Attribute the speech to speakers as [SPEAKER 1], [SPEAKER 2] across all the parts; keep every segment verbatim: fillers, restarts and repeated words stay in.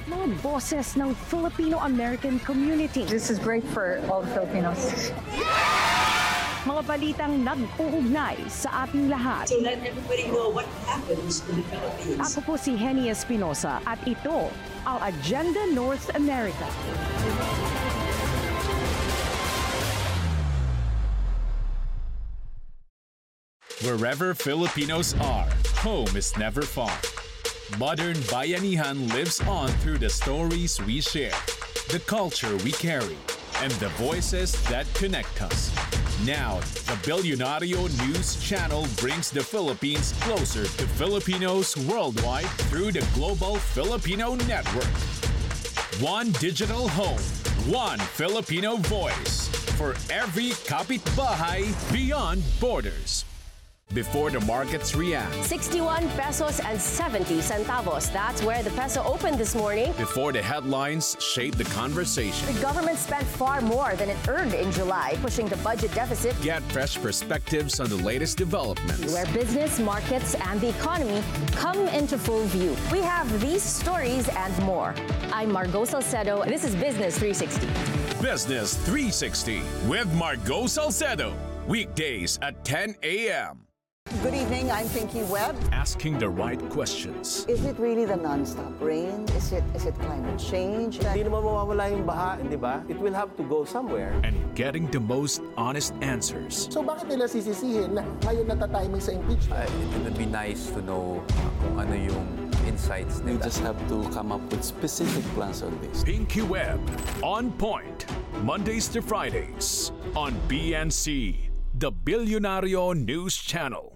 [SPEAKER 1] Mga boses ng Filipino-American community.
[SPEAKER 2] This is great for all the Filipinos.
[SPEAKER 1] Mga balitang nag-uugnay sa ating lahat.
[SPEAKER 3] To let everybody know what happens in the Philippines.
[SPEAKER 1] Ako po si Henny Espinosa at ito ang Agenda North America.
[SPEAKER 4] Wherever Filipinos are, home is never far. Modern Bayanihan lives on through the stories we share, the culture we carry, and the voices that connect us. Now, the Billionario News Channel brings the Philippines closer to Filipinos worldwide through the Global Filipino Network. One digital home, one Filipino voice for every kapitbahay beyond borders. Before the markets react.
[SPEAKER 5] sixty-one pesos and seventy centavos. That's where the peso opened this morning.
[SPEAKER 4] Before the headlines shape the conversation.
[SPEAKER 5] The government spent far more than it earned in July, pushing the budget deficit.
[SPEAKER 4] Get fresh perspectives on the latest developments.
[SPEAKER 5] Where business, markets, and the economy come into full view. We have these stories and more. I'm Margot Salcedo. This is Business three sixty.
[SPEAKER 4] Business three sixty with Margot Salcedo. Weekdays at ten a m
[SPEAKER 6] Good evening, I'm Pinky Webb.
[SPEAKER 4] Asking the right questions.
[SPEAKER 6] Is it really the non-stop rain? Is it is it climate change?
[SPEAKER 7] Hindi naman mawawala yung baha, di ba? It will have to go somewhere.
[SPEAKER 4] And getting the most honest answers.
[SPEAKER 8] So bakit nila sisisihin na ngayon natatiming sa impeachment?
[SPEAKER 9] Uh, it would be nice to know kung ano yung insights nila.
[SPEAKER 10] We just have to come up with specific plans on this.
[SPEAKER 4] Pinky Webb, on point, Mondays to Fridays on B N C, the Billionario News Channel.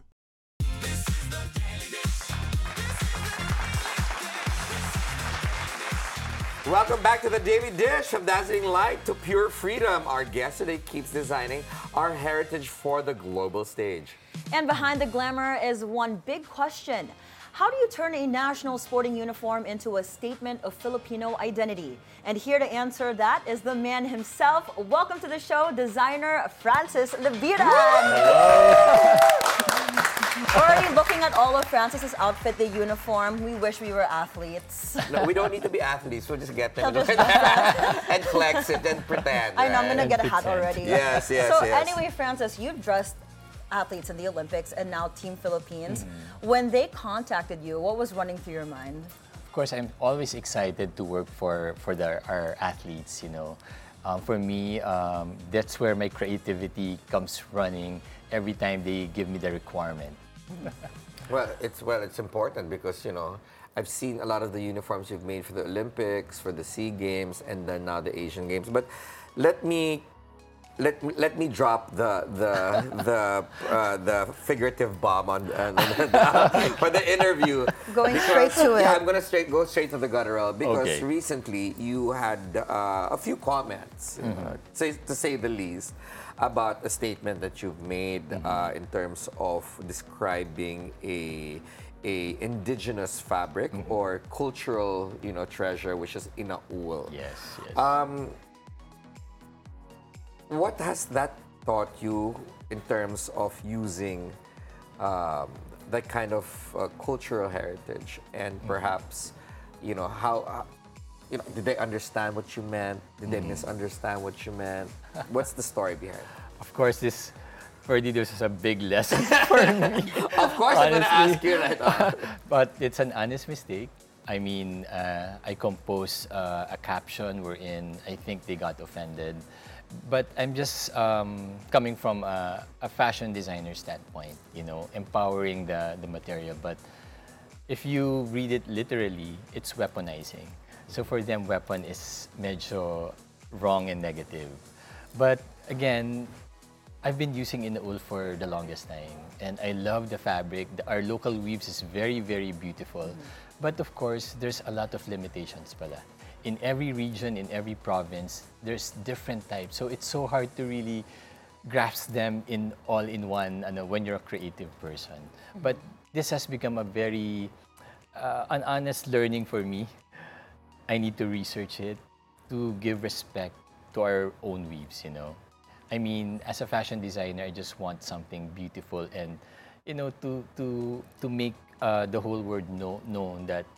[SPEAKER 11] Welcome back to the Daily Dish, from dazzling light to pure freedom. Our guest today keeps designing our heritage for the global stage.
[SPEAKER 12] And behind the glamour is one big question. How do you turn a national sporting uniform into a statement of Filipino identity? And here to answer that is the man himself. Welcome to the show, designer Francis Leviran. Already looking at all of Francis's outfit, the uniform, we wish we were athletes.
[SPEAKER 11] No, we don't need to be athletes. We'll just get them just and flex it and pretend.
[SPEAKER 12] I know, I'm gonna
[SPEAKER 11] right?
[SPEAKER 12] get a hat already.
[SPEAKER 11] Yes, yes,
[SPEAKER 12] So
[SPEAKER 11] yes.
[SPEAKER 12] anyway, Francis, you've dressed athletes in the Olympics and now Team Philippines.
[SPEAKER 13] Mm-hmm.
[SPEAKER 12] When they contacted you, what was running through your mind?
[SPEAKER 13] Of course, I'm always excited to work for, for the, our athletes, you know. Um, for me, um, that's where my creativity comes running every time they give me the requirement.
[SPEAKER 11] Well, it's well, it's important because, you know, I've seen a lot of the uniforms you've made for the Olympics, for the SEA Games, and then now the Asian Games. But let me let me, let me drop the the the uh, the figurative bomb on uh, for the interview.
[SPEAKER 12] Going
[SPEAKER 11] because,
[SPEAKER 12] straight to it.
[SPEAKER 11] Yeah, I'm gonna straight go straight to the guttural because
[SPEAKER 13] Okay.
[SPEAKER 11] recently you had uh, a few comments,
[SPEAKER 13] Mm-hmm.
[SPEAKER 11] uh, say, to say the least, about a statement that you've made
[SPEAKER 13] Mm-hmm.
[SPEAKER 11] uh, in terms of describing a a indigenous fabric
[SPEAKER 13] Mm-hmm.
[SPEAKER 11] or cultural, you know, treasure, which is inaul.
[SPEAKER 13] Yes, yes.
[SPEAKER 11] Um, what has that taught you in terms of using um, that kind of uh, cultural heritage, and perhaps, you know, how, uh, you know, did they understand what you meant? Did they misunderstand what you meant? What's the story behind it?
[SPEAKER 13] Of course, this, Ferdy, this is a big lesson for me.
[SPEAKER 11] Of course, I'm going to ask you right now.
[SPEAKER 13] But it's an honest mistake. I mean, uh, I composed uh, a caption wherein I think they got offended. But I'm just um, coming from a, a fashion designer standpoint, you know, empowering the, the material. But if you read it literally, it's weaponizing. So for them, weapon is medyo wrong and negative. But again, I've been using inaul for the longest time, and I love the fabric. The, our local weaves is very, very beautiful. Mm-hmm. But of course, there's a lot of limitations pala. In every region, in every province, there's different types. So it's so hard to really grasp them in all in one ano, when you're a creative person. Mm-hmm. But this has become a very uh, an honest learning for me. I need to research it to give respect to our own weaves, you know. I mean, as a fashion designer, I just want something beautiful and, you know, to to to make uh, the whole world know known that